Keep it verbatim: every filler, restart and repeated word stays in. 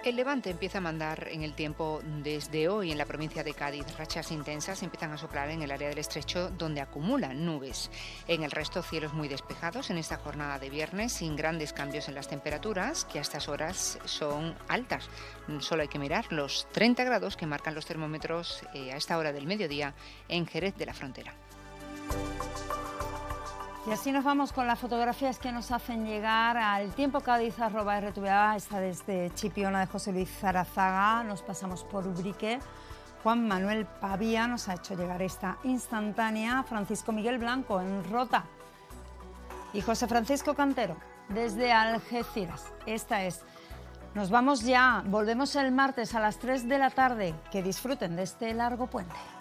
El levante empieza a mandar en el tiempo desde hoy en la provincia de Cádiz. Rachas intensas empiezan a soplar en el área del estrecho donde acumulan nubes. En el resto, cielos muy despejados en esta jornada de viernes, sin grandes cambios en las temperaturas, que a estas horas son altas. Solo hay que mirar los treinta grados que marcan los termómetros eh, a esta hora del mediodía en Jerez de la Frontera. Y así nos vamos con las fotografías que nos hacen llegar al tiempo cádiz arroba erre te ve a. Esta desde Chipiona de José Luis Zarazaga. Nos pasamos por Ubrique. Juan Manuel Pavía nos ha hecho llegar esta instantánea. Francisco Miguel Blanco en Rota. Y José Francisco Cantero desde Algeciras. Esta es. Nos vamos ya. Volvemos el martes a las tres de la tarde. Que disfruten de este largo puente.